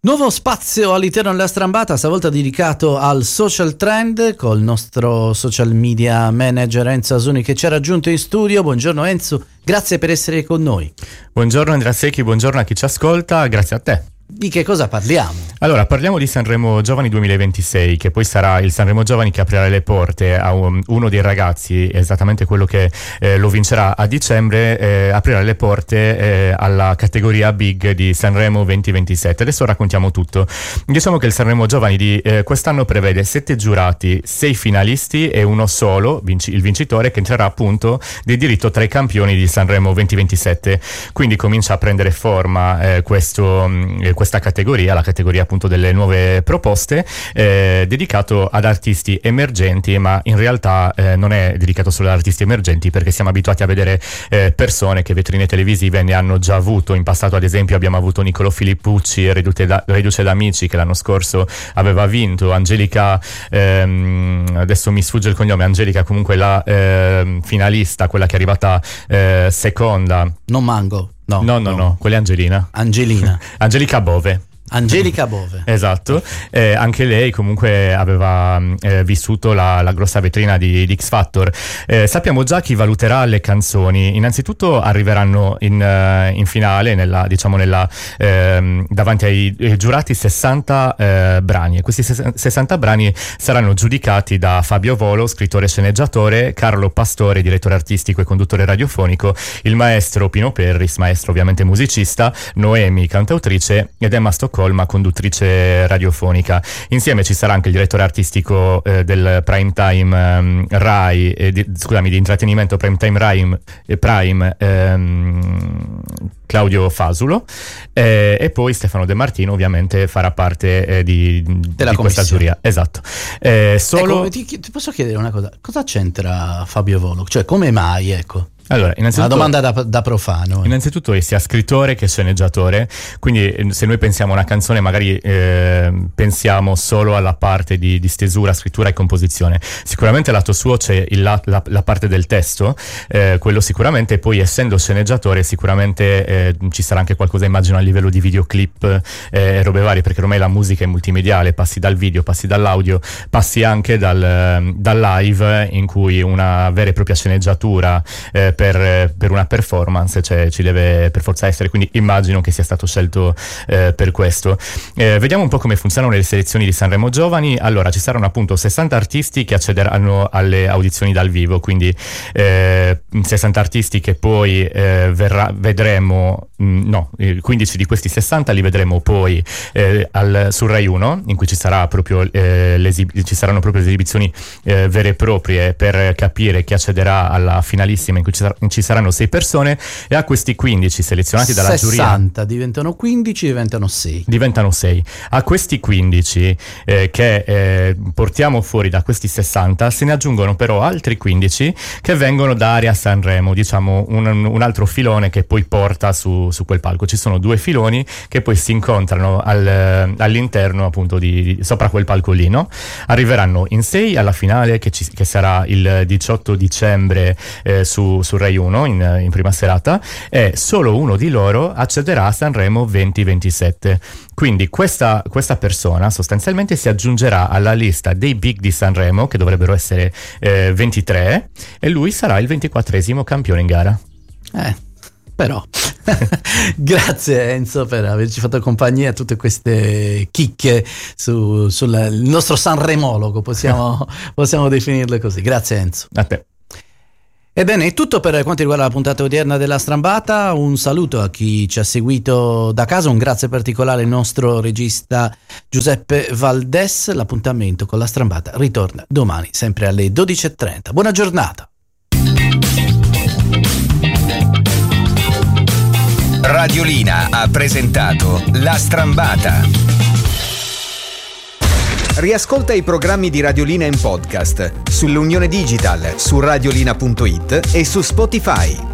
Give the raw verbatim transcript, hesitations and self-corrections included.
Nuovo spazio all'interno della Strambata, stavolta dedicato al social trend col nostro social media manager Enzo Asuni che ci ha raggiunto in studio. Buongiorno Enzo, grazie per essere con noi. Buongiorno Andrea Secchi, buongiorno a chi ci ascolta, grazie a te. Di che cosa parliamo? Allora, parliamo di Sanremo Giovani duemilaventisei, che poi sarà il Sanremo Giovani che aprirà le porte a un, uno dei ragazzi, esattamente quello che eh, lo vincerà a dicembre, eh, aprirà le porte eh, alla categoria Big di Sanremo duemilaventisette. Adesso raccontiamo tutto. Diciamo che il Sanremo Giovani di eh, quest'anno prevede sette giurati, sei finalisti e uno solo, vinci, il vincitore, che entrerà appunto di diritto tra i campioni di Sanremo duemilaventisette. Quindi comincia a prendere forma eh, questo eh, questa categoria, la categoria appunto delle nuove proposte, eh, dedicato ad artisti emergenti, ma in realtà eh, non è dedicato solo ad artisti emergenti, perché siamo abituati a vedere eh, persone che vetrine televisive ne hanno già avuto. In passato ad esempio abbiamo avuto Niccolò Filippucci, Reduce da, Reduce d'Amici, che l'anno scorso aveva vinto, Angelica, ehm, adesso mi sfugge il cognome, Angelica comunque la eh, finalista, quella che è arrivata eh, seconda. Non Mango. No, no, no, no, no, quella è Angelina. Angelina. Angelica Bove. Angelica Bove. Esatto, eh, anche lei comunque aveva eh, vissuto la, la grossa vetrina di, di X Factor. Eh, sappiamo già chi valuterà le canzoni. Innanzitutto arriveranno in, uh, in finale, nella, diciamo nella, eh, davanti ai, ai giurati sessanta eh, brani, e questi sessanta brani saranno giudicati da Fabio Volo, scrittore e sceneggiatore, Carlo Pastore, direttore artistico e conduttore radiofonico, il maestro Pino Perris, maestro ovviamente musicista, Noemi, cantautrice, ed Emma Stoccolma, conduttrice radiofonica. Insieme ci sarà anche il direttore artistico eh, del Prime Time um, Rai, eh, di, scusami, di intrattenimento Prime Time Rai, eh, Prime, ehm, Claudio Fasulo, eh, e poi Stefano De Martino ovviamente farà parte eh, di, di questa giuria. Esatto. Eh, solo... Ecco, ti, ti posso chiedere una cosa? Cosa c'entra Fabio Volo? Cioè, come mai, ecco? Allora, innanzitutto, una domanda da, da profano. Innanzitutto è sia scrittore che sceneggiatore, quindi se noi pensiamo a una canzone magari eh, pensiamo solo alla parte di, di stesura, scrittura e composizione. Sicuramente lato suo c'è il, la, la, la parte del testo, eh, quello sicuramente, e poi essendo sceneggiatore sicuramente eh, ci sarà anche qualcosa, immagino, a livello di videoclip e eh, robe varie, perché ormai la musica è multimediale, passi dal video, passi dall'audio, passi anche dal, dal live, in cui una vera e propria sceneggiatura eh, Per, per una performance cioè, ci deve per forza essere, quindi immagino che sia stato scelto eh, per questo. Eh, vediamo un po' come funzionano le selezioni di Sanremo Giovani. Allora, ci saranno appunto sessanta artisti che accederanno alle audizioni dal vivo, quindi eh, sessanta artisti che poi eh, verrà, vedremo, mh, no, quindici di questi sessanta li vedremo poi eh, al, sul Rai uno, in cui ci sarà proprio eh, ci saranno proprio le esibizioni eh, vere e proprie per capire chi accederà alla finalissima, in cui ci sarà ci saranno sei persone, e a questi quindici selezionati dalla giuria sessanta diventano quindici, diventano sei diventano sei. A questi quindici eh, che eh, portiamo fuori da questi sessanta se ne aggiungono però altri quindici che vengono da Area Sanremo, diciamo un, un altro filone che poi porta su, su quel palco. Ci sono due filoni che poi si incontrano al, all'interno appunto di, di sopra quel palco lì, no? Arriveranno in sei alla finale che, ci, che sarà il diciotto dicembre eh, su, su Rai uno in, in prima serata, e solo uno di loro accederà a Sanremo duemilaventisette. Quindi questa, questa persona sostanzialmente si aggiungerà alla lista dei big di Sanremo, che dovrebbero essere eh, ventitré, e lui sarà il ventiquattresimo campione in gara. Eh, però grazie Enzo per averci fatto compagnia a tutte queste chicche su, sul nostro sanremologo, possiamo, possiamo definirle così. Grazie Enzo. A te. Ebbene, è tutto per quanto riguarda la puntata odierna della Strambata. Un saluto a chi ci ha seguito da casa, un grazie particolare al nostro regista Giuseppe Valdes. L'appuntamento con la Strambata ritorna domani sempre alle dodici e trenta. Buona giornata. Radiolina ha presentato La Strambata. Riascolta i programmi di Radiolina in podcast sull'Unione Digital, su radiolina punto it e su Spotify.